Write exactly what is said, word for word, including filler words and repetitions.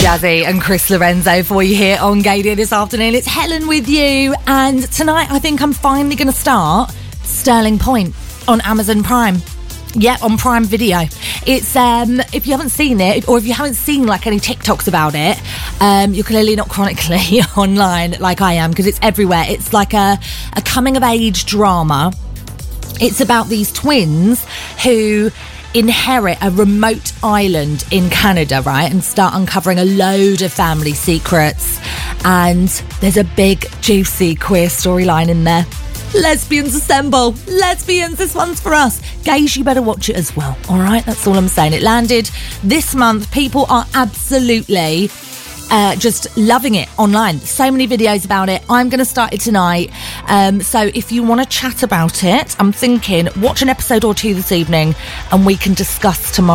Jazzy and Chris Lorenzo for you here on Gaydio this afternoon. It's Helen with you, and tonight I think I'm finally going to start Sterling Point on Amazon Prime. Yeah, on Prime Video. It's, um, if you haven't seen it, or if you haven't seen like any TikToks about it, um, you're clearly not chronically online like I am, because it's everywhere. It's like a, a coming of age drama. It's about these twins who inherit a remote island in Canada, right, and start uncovering a load of family secrets. And there's a big, juicy queer storyline in there. Lesbians assemble. Lesbians, this one's for us. Gays, you better watch it as well, all right? That's all I'm saying. It landed this month. People are absolutely uh, just loving it online. So many videos about it. I'm going to start it tonight. Um, so if you want to chat about it, I'm thinking watch an episode or two this evening and we can discuss tomorrow.